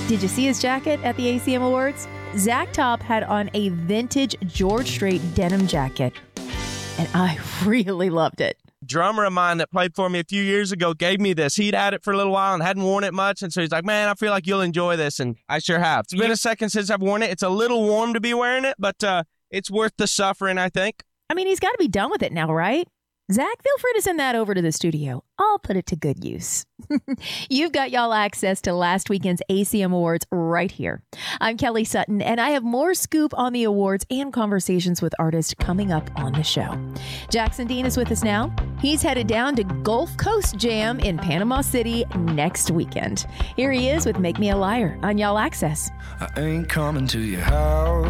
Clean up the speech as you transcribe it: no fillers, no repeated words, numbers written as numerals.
Did you see his jacket at the ACM Awards? Zach Top had on a vintage George Strait denim jacket, and I really loved it. Drummer of mine that played for me a few years ago gave me this. He'd had it for a little while and hadn't worn it much, and so he's like, man, I feel like you'll enjoy this, and I sure have. It's been a second since I've worn it. It's a little warm to be wearing it, but it's worth the suffering, I think. I mean, he's got to be done with it now, right? Zach, feel free to send that over to the studio. I'll put it to good use. You've got y'all access to last weekend's ACM Awards right here. I'm Kelly Sutton, and I have more scoop on the awards and conversations with artists coming up on the show. Jackson Dean is with us now. He's headed down to Gulf Coast Jam in Panama City next weekend. Here he is with Make Me a Liar on y'all access. I ain't coming to your house.